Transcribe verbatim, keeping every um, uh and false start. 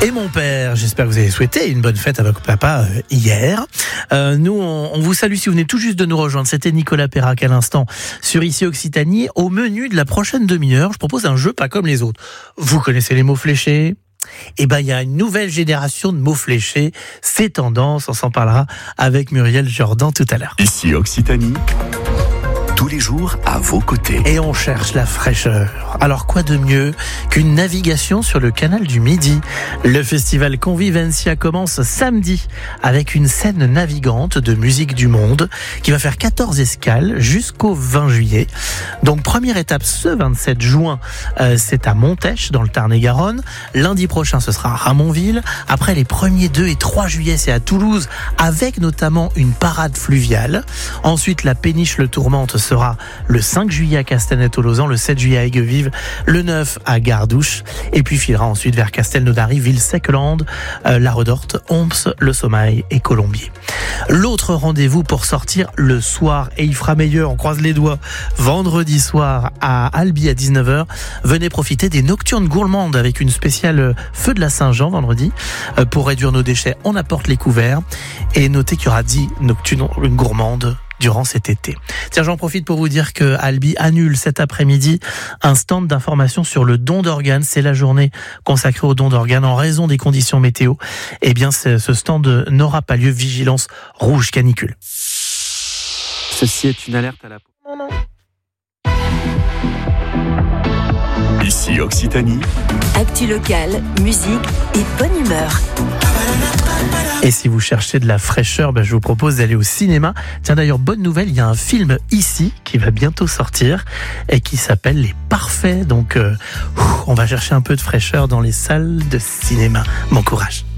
Et mon père, j'espère que vous avez souhaité une bonne fête à votre papa euh, hier. Euh, nous, on, on vous salue si vous venez tout juste de nous rejoindre. C'était Nicolas Perrac à l'instant sur Ici Occitanie. Au menu de la prochaine demi-heure, je propose un jeu pas comme les autres. Vous connaissez les mots fléchés ? Eh ben, il y a une nouvelle génération de mots fléchés. C'est tendance, on s'en parlera avec Muriel Jordan tout à l'heure. Ici Occitanie, tous les jours à vos côtés. Et on cherche la fraîcheur. Alors quoi de mieux qu'une navigation sur le canal du Midi ? Le festival Convivencia commence samedi avec une scène navigante de musique du monde qui va faire quatorze escales jusqu'au vingt juillet. Donc première étape ce vingt-sept juin, euh, c'est à Montèche dans le Tarn-et-Garonne. Lundi prochain ce sera à Ramonville. Après les premiers deux et trois juillet c'est à Toulouse avec notamment une parade fluviale. Ensuite la péniche Le Tourmente sera le cinq juillet à Castanet-Tolosan, le sept juillet à Aiguevive, le neuf à Gardouche, et puis filera ensuite vers Castelnaudary, Ville-Secland, euh, La Redorte, Omps, Le Sommeil et Colombier. L'autre rendez-vous pour sortir le soir, et il fera meilleur, on croise les doigts, vendredi soir à Albi à dix-neuf heures. Venez profiter des Nocturnes Gourmandes avec une spéciale Feu de la Saint-Jean vendredi. Euh, pour réduire nos déchets, on apporte les couverts. Et notez qu'il y aura dix Nocturnes Gourmandes durant cet été. Tiens, j'en profite pour vous dire que Albi annule cet après-midi un stand d'information sur le don d'organes. C'est la journée consacrée au don d'organes en raison des conditions météo. Eh bien, ce stand n'aura pas lieu. Vigilance rouge canicule. Ceci est une alerte à la... Non, non. Ici Occitanie. Actu locale, musique et bonne humeur. Et si vous cherchez de la fraîcheur, ben je vous propose d'aller au cinéma. Tiens d'ailleurs, bonne nouvelle, il y a un film ici qui va bientôt sortir et qui s'appelle Les Parfaits. Donc euh, on va chercher un peu de fraîcheur dans les salles de cinéma. Bon courage.